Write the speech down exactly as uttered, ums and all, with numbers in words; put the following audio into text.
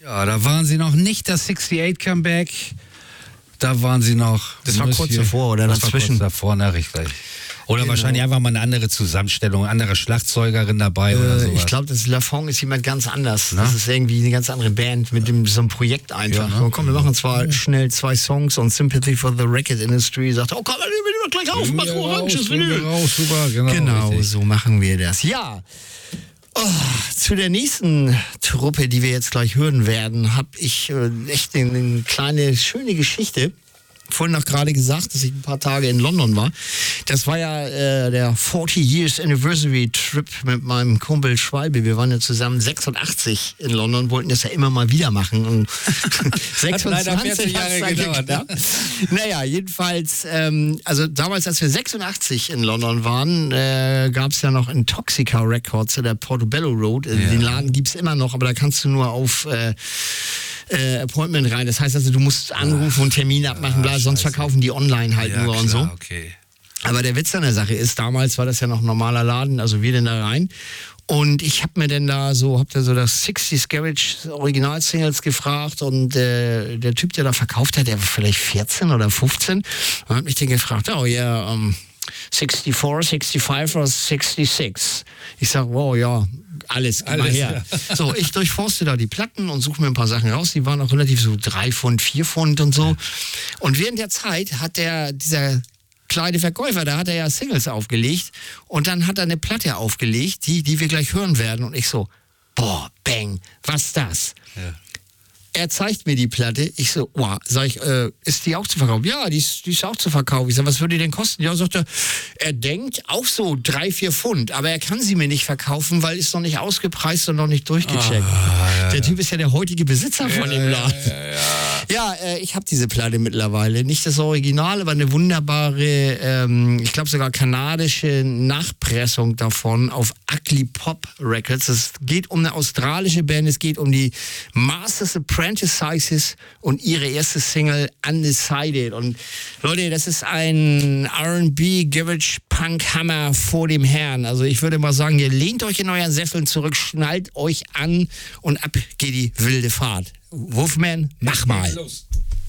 Ja, da waren sie noch nicht das achtundachtzig Comeback. Da waren sie noch. Das war kurz davor, oder? Das dazwischen. war kurz davor, na, richtig. Oder genau. Wahrscheinlich einfach mal eine andere Zusammenstellung, eine andere Schlagzeugerin dabei äh, oder sowas. Ich glaube, das Lafont ist jemand ganz anders. Na? Das ist irgendwie eine ganz andere Band mit dem, so einem Projekt einfach. Ja, ne? Komm, wir machen zwar ja. schnell zwei Songs und Sympathy for the Record Industry sagt, oh komm, wir nehmen gleich auf, mach oranges Vinyl. Raus, super, genau, genau so machen wir das. Ja, oh, zu der nächsten Truppe, die wir jetzt gleich hören werden, habe ich äh, echt eine, eine kleine, schöne Geschichte. Vorhin noch gerade gesagt, dass ich ein paar Tage in London war. Das war ja äh, der forty Years Anniversary Trip mit meinem Kumpel Schwalbe. Wir waren ja zusammen sechsundachtzig in London, wollten das ja immer mal wieder machen. Und sechsundzwanzig Jahre gedauert. Ja. Naja, jedenfalls, ähm, also damals, als wir sechsundachtzig in London waren, äh, gab es ja noch Intoxica Records, der Portobello Road. Ja. Den Laden gibt es immer noch, aber da kannst du nur auf äh, äh, Appointment rein. Das heißt also, du musst anrufen und Termine abmachen, bla, sonst verkaufen die online halt ja, nur klar, und so. Okay. Aber der Witz an der Sache ist, damals war das ja noch ein normaler Laden, also wir denn da rein. Und ich habe mir denn da so, hab da so das sechziger Garage Original-Singles gefragt und äh, der Typ, der da verkauft hat, der war vielleicht vierzehn oder fünfzehn und hat mich den gefragt, oh ja, yeah, um, sixty-four, sixty-five oder sixty-six. Ich sag, wow, ja, alles, gib mal her. Ja. So, ich durchforste da die Platten und suche mir ein paar Sachen raus. Die waren auch relativ so drei Pfund, vier Pfund und so. Und während der Zeit hat der, dieser kleine Verkäufer, da hat er ja Singles aufgelegt und dann hat er eine Platte aufgelegt, die, die wir gleich hören werden. Und ich so, boah, bang, was ist das? Ja. Er zeigt mir die Platte. Ich so, wow, sag ich, äh, ist die auch zu verkaufen? Ja, die ist, die ist auch zu verkaufen. Ich sag, was würde die denn kosten? Ja, sagt er, er denkt auch so drei, vier Pfund, aber er kann sie mir nicht verkaufen, weil ist noch nicht ausgepreist und noch nicht durchgecheckt. Ah, ja, der Typ ist ja der heutige Besitzer von ja, dem Laden. Ja, ja, ja. ja äh, ich habe diese Platte mittlerweile. Nicht das Original, aber eine wunderbare, ähm, ich glaube sogar kanadische Nachpressung davon auf Ugly Pop Records. Es geht um eine australische Band, es geht um die Masters Apprentices und ihre erste Single Undecided. Und Leute, das ist ein R and B, Garage, Punk, Hammer vor dem Herrn. Also ich würde mal sagen, ihr lehnt euch in euren Sesseln zurück, schnallt euch an und ab geht die wilde Fahrt. Wolfman, mach mal. Los.